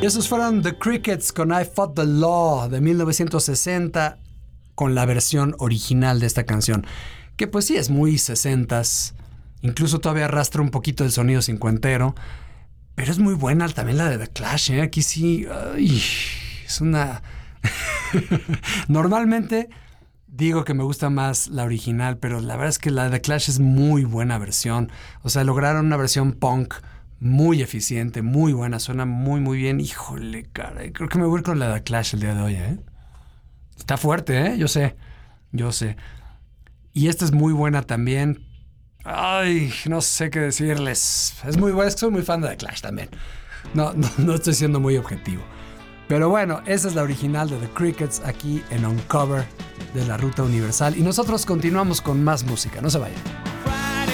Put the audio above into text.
Esos fueron The Crickets con I Fought the Law de 1960, con la versión original de esta canción, que pues sí es muy 60s, incluso todavía arrastra un poquito el sonido cincuentero, pero es muy buena también la de The Clash, ¿eh? Aquí sí, ay, es una... Normalmente digo que me gusta más la original, pero la verdad es que la de The Clash es muy buena versión. O sea, lograron una versión punk muy eficiente, muy buena, suena muy, muy bien. Híjole, caray, creo que me voy a ir con la de The Clash el día de hoy, ¿eh? Está fuerte, ¿eh? Yo sé. Y esta es muy buena también. Ay, no sé qué decirles. Es muy buena, es que soy muy fan de The Clash también. No estoy siendo muy objetivo. Pero bueno, esa es la original de The Crickets aquí en Uncover de la Ruta Universal. Y nosotros continuamos con más música. No se vayan.